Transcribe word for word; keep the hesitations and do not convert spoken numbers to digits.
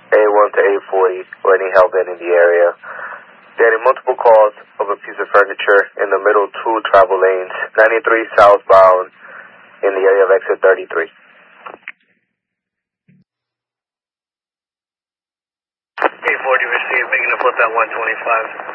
A one to A forty, or any hellbent in the area. Getting multiple calls of a piece of furniture in the middle two travel lanes, ninety-three southbound in the area of exit thirty-three. A forty received, making a flip at one twenty-five.